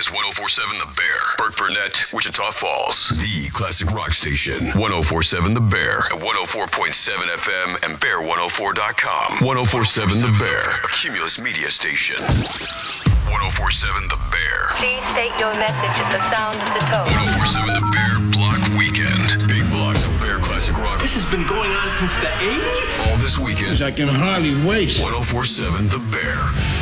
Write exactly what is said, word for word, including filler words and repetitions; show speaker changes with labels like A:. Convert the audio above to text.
A: ten forty-seven The Bear. Burt Burnett, Wichita Falls. The classic rock station. ten forty-seven The Bear. At one oh four point seven F M and bear one oh four dot com. ten forty-seven The Bear. A Cumulus media station. ten forty-seven The Bear.
B: Please state your message at the sound of the tone.
A: ten forty-seven The Bear Block Weekend. Big blocks of Bear classic rock.
C: This has been going on since the eighties?
A: All this weekend.
D: I can hardly wait.
A: ten forty-seven The Bear.